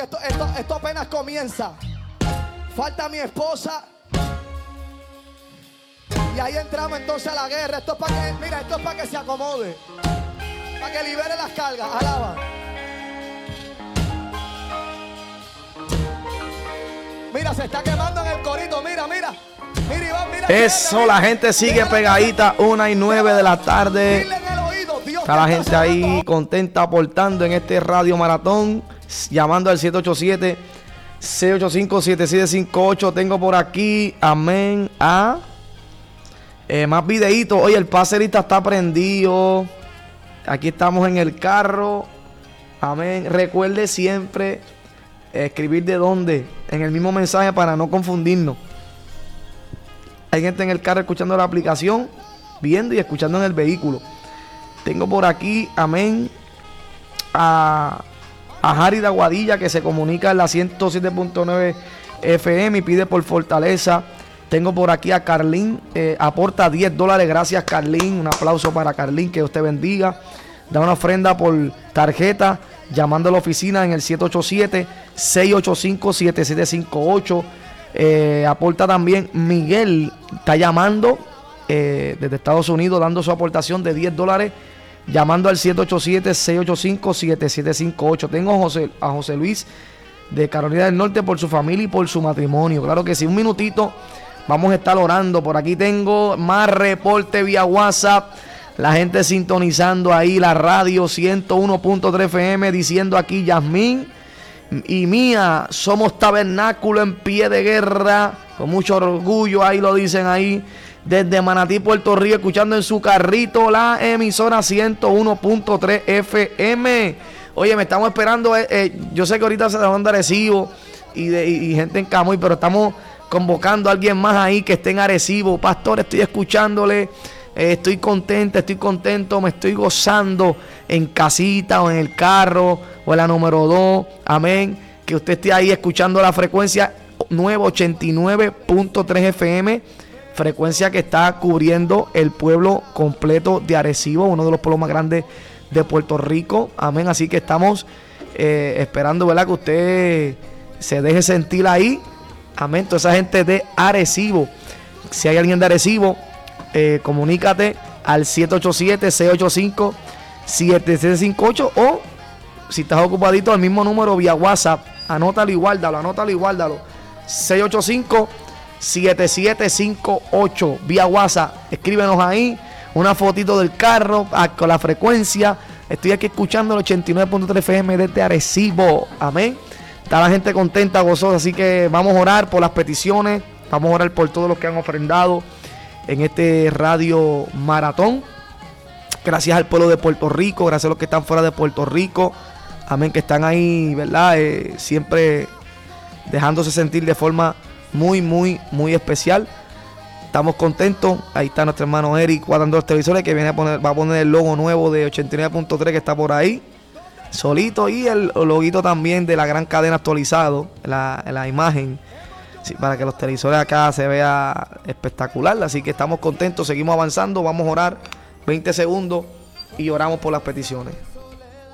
Esto apenas comienza. Falta mi esposa. Y ahí entramos entonces a la guerra. Esto es para que, mira, esto es para que se acomode. Para que libere las cargas. Alaba. Mira, se está quemando en el corito. Mira, mira. Mira, Iván, mira. Eso, la gente sigue pegadita. 1:09 de la tarde. Está la gente ahí contenta aportando en este radio maratón. Llamando al 787-685-7758. Tengo por aquí, amén, más videitos. Oye, el paserista está prendido. Aquí estamos en el carro. Amén. Recuerde siempre escribir de dónde en el mismo mensaje para no confundirnos. Hay gente en el carro escuchando la aplicación, viendo y escuchando en el vehículo. Tengo por aquí, amén, a Harry de Aguadilla, que se comunica en la 107.9 FM y pide por Fortaleza. Tengo por aquí a Carlín, aporta $10. Gracias, Carlín. Un aplauso para Carlín, que Dios te bendiga. Da una ofrenda por tarjeta llamando a la oficina en el 787-685-7758. Aporta también Miguel, está llamando desde Estados Unidos, dando su aportación de $10. Llamando al 787-685-7758. Tengo a José Luis de Carolina del Norte por su familia y por su matrimonio. Claro que sí, un minutito. Vamos a estar orando. Por aquí tengo más reporte vía WhatsApp. La gente sintonizando ahí la radio 101.3 FM. Diciendo aquí, Yasmín y Mía, somos tabernáculo en pie de guerra. Con mucho orgullo, ahí lo dicen ahí. Desde Manatí, Puerto Rico, escuchando en su carrito la emisora 101.3 FM. Oye, me estamos esperando. Yo sé que ahorita se van de Arecibo y gente en Camuy, pero estamos convocando a alguien más ahí que esté en Arecibo. Pastor, estoy escuchándole. Estoy contento, me estoy gozando en casita o en el carro o en la número 2. Amén. Que usted esté ahí escuchando la frecuencia 989.3 FM. Frecuencia que está cubriendo el pueblo completo de Arecibo, uno de los pueblos más grandes de Puerto Rico. Amén. Así que estamos esperando, ¿verdad?, que usted se deje sentir ahí. Amén. Toda esa gente de Arecibo. Si hay alguien de Arecibo, comunícate al 787-685-7758 o si estás ocupadito al mismo número vía WhatsApp. Anótalo y guárdalo. 685-7758 vía WhatsApp. Escríbenos ahí una fotito del carro con la frecuencia. Estoy aquí escuchando el 89.3 FM desde Arecibo. Amén. Está la gente contenta, gozosa. Así que vamos a orar por las peticiones. Vamos a orar por todos los que han ofrendado en este radio maratón. Gracias al pueblo de Puerto Rico. Gracias a los que están fuera de Puerto Rico. Amén. Que están ahí, ¿verdad? Siempre dejándose sentir de forma muy especial. Estamos contentos. Ahí está nuestro hermano Eric guardando los televisores, que va a poner el logo nuevo de 89.3 que está por ahí solito, y el loguito también de la gran cadena actualizado en la imagen, sí, para que los televisores acá se vea espectacular. Así que estamos contentos, seguimos avanzando. Vamos a orar 20 segundos y oramos por las peticiones.